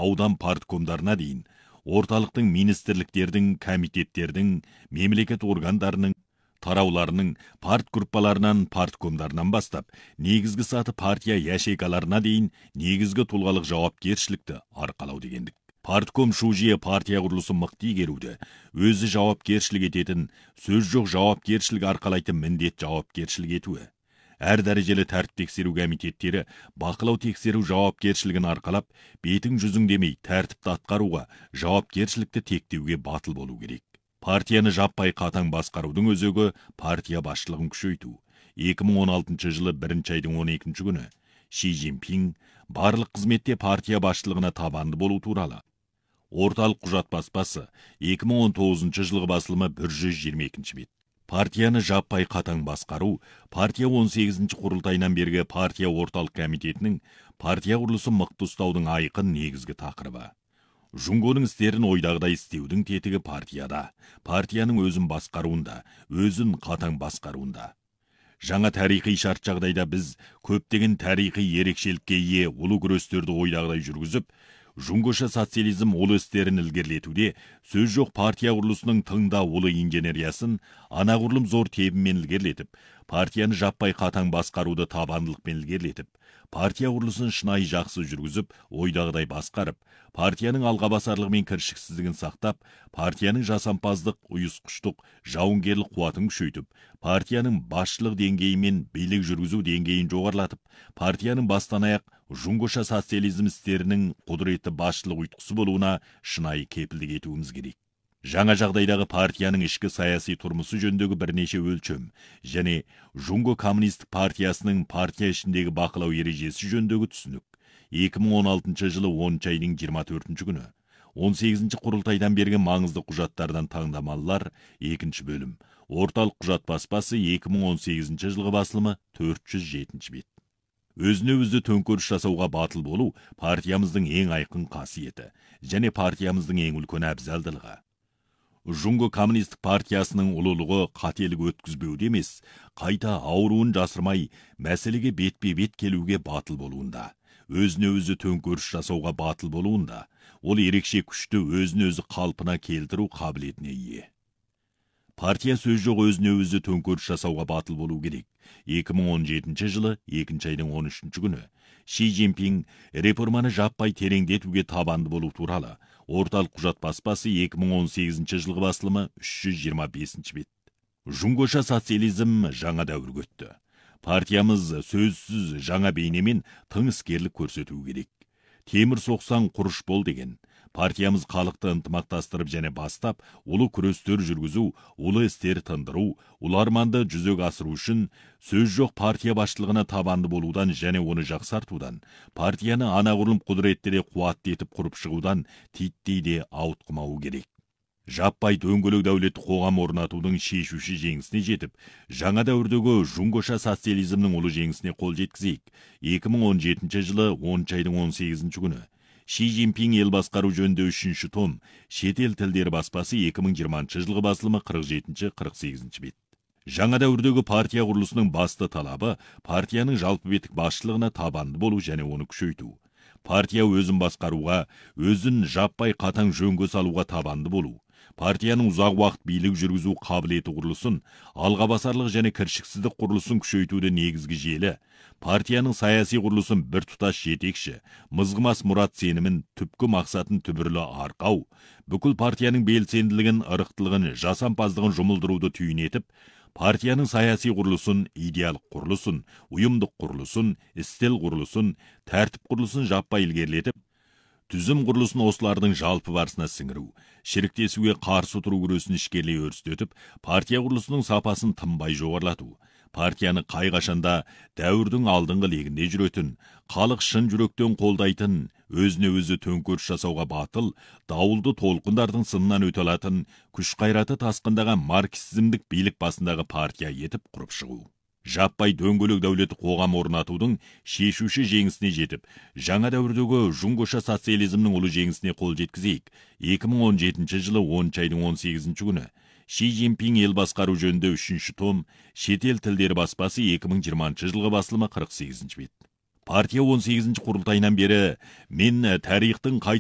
аудан парткомдарына дейін, орталықтың министрліктердің, комитеттердің, мемлекет органдарының, тарауларының, партгруппаларынан, парткомдарынан бастап, негізгі саты партия яшейкаларына дейін негізгі тұлғалық жауапкершілікті арқалау дегендік. Партком шужие партия құрылысын мықты игеруді, өзі жауапкершілік ететін, сөз жоқ жауапкершілік арқалайтын міндет жауапкершілік етуі. Әр дәрежелі тәртіп тексеру комитеттері бақылау тексеру жауапкершілігін арқалап, бетің жүзің демей тәртіпті атқаруға, жауапкершілікті тектеуге батыл болу керек. Партияны жаппай қатаң басқарудың өзегі партия басшылығын күшейту. 2016 жылы 1 айдың 12 күні Ши Цзиньпин барлық қызметте партия басшылығына табанды болу туралы орталық құжат баспасы 2019 жылғы басылымы 122 бет. Партияны жаппай қатаң басқару, партия 18 құрылтайынан бергі партия орталық комитетінің партия құрылысын мықты ұстаудың айқын негізгі тақырыбы. Жұңгоның істерін ойдағыдай істеудің тетігі партияда, партияның өзін басқаруында, өзін қатаң басқаруында. Жаңа тарихи шарт жағдайда біз көптеген тарихи ерекшелікке ие ұлы күрестерді ойдағыдай жүргізіп, жұңгоша социализм ұлы істерін ілгерілетуде, сөз жоқ партия құрылысының тыңда ұлы инженериясын анағұрлым зор тебімен ілгерілетіп, партияны жаппай қатаң басқаруды табандылықпен ілгерілетіп, партия құрылысын шынайы жақсы жүргізіп, ойдағыдай басқарып, партияның алғабасарлығы мен кіршіксіздігін сақтап, партияның жасампаздық, ұйысқыштық, жауынгерлік қуатын күшейтіп, партияның басшылық деңгейі мен билік жүргізу деңгейін жоғарлатып, партияның бастан аяқ жұңгоша социализм істерінің құдіретті басшылық ұйытқысы болуына шынайы кепілдік етуіміз керек. Жаңа жағдайдағы партияның ішкі саяси тұрмысы жөніндегі бірнеше өлшем және Жұңго коммунистік партиясының партия ішіндегі бақылау ережесі жөніндегі түсінік 2016 жылы 10 айдың 24 күні 18 құрылтайдан берген маңызды құжаттардан таңдамалылар 2 бөлім. Орталық құжат баспасы 2018 жылғы басылымы 407 бет. Өзіне өзі төңкеріс жасауға батыл болу партиямыздың ең айқын қасиеті және партиямыздың ең үлкен әбзалдылығы. Жұңго коммунистік партиясының ұлылығы қателік өткізбеуде емес, қайта ауруын жасырмай, мәселеге бетпе-бет келуге батыл болуында, өзіне өзі төңкеріс жасауға батыл болуында, ол ерекше күшті өзіне өзі қалпына келтіру қабілетіне ие. Партия сөз жоқ өзіне өзі төңкеріс жасауға батыл болу керек. 2017 жылы 2 айдың 13 күні Ши Цзиньпин реформаны жаппай тереңдетуге табанды болу туралы орталық құжат баспасы 2018 жылғы басылымы 325 бет. Жұңгоша социализм жаңа дәуірге өтті. Партиямыз сөзсіз жаңа бейнемен тың іскерлік көрсету керек. Темір соқсаң құрыш бол деген. Партиямыз халықты ынтымақтастырып және бастап, ұлы күрестер жүргізу, ұлы істер тындыру, ұлы арманды жүзеге асыру үшін сөз жоқ партия басшылығына табанды болудан және оны жақсартудан, партияны анағұрлым құдіретті де қуатты етіп құрып шығудан титтей де ауытқымауы керек. Жаппай дөңгелек дәулетті қоғам орнатудың шешуші жеңісіне жетіп, жаңа дәуірдегі жұңгоша социализмнің ұлы жеңісіне қол жеткізейік. 2017 жылы 10 айдың 18 күні Ши Цзиньпин ел басқару жөнінде 3 том, шетел тілдері баспасы 2020 жылғы басылымы 47-48 бет. Жаңа дәуірдегі партия құрылысының басты талабы партияның жалпы беттік басшылығына табанды болу және оны күшейту. Партия өзін басқаруға, өзін жаппай қатаң жөнге салуға табанды болу. Партияның ұзақ уақыт билік жүргізу қабілеті құрылысын, алғабасарлық және кіршіксіздік құрылысын күшейтуді негізгі желі, партияның саяси құрылысын бір тұтас жетекші, мызғымас мұрат сенімін, түпкі мақсатын түбірлі арқау, бүкіл партияның белсенділігін, ырықтылығын, жасампаздығын жұмылдыруды түйін етіп, партияның саяси құрылысын, идеялық құрылысын, ұйымдық құрылысын, істел құрылысын, тәртіп құрылысын жаппай ілгерілетіп, түзім құрылысын осылардың жалпы барысына сіңіру, шіріктесуге қарсы тұру күресін ішкерлей өрістетіп, партия құрылысының сапасын тынбай жоғарлату, партияны қай-қашанда дәуірдің алдыңғы легінде жүретін, халық шын жүректен қолдайтын, өзіне өзі төңкеріс жасауға батыл, дауылды толқындардың сынынан өте алатын, күш қайраты тасқындаған марксизмдік билік басындағы партия етіп құрып шығу. Жаппай дөңгелек дәулеті қоғам орнатудың шешуші жеңісіне жетіп, жаңа дәуірдегі жұңгоша социализмнің ұлы жеңісіне қол жеткізейік. 2017 жылы 10 айдың 18 күні Ши Цзиньпин ел басқару жөнінде 3 том, шетел тілдері баспасы 2020 жылғы басылымы 48 бет. Партия 18 құрылтайынан бері мен тарихтың